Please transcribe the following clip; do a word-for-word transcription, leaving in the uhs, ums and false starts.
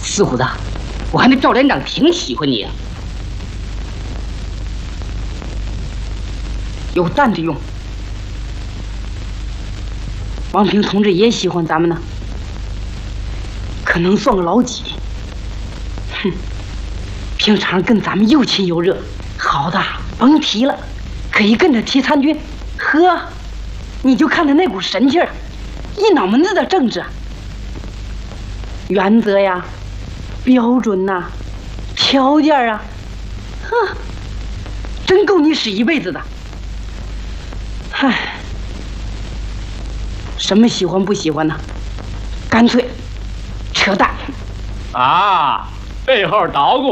四虎子，我看那赵连长挺喜欢你呀、啊，有蛋的用。王平同志也喜欢咱们呢，可能算个老几。哼，平常跟咱们又亲又热，好的甭提了，可一跟着提参军，呵，你就看他那股神气儿，一脑门子的政治。原则呀，标准呐、啊，条件啊，哼，真够你使一辈子的。唉，什么喜欢不喜欢呢？干脆扯淡。 啊，背后捣鼓。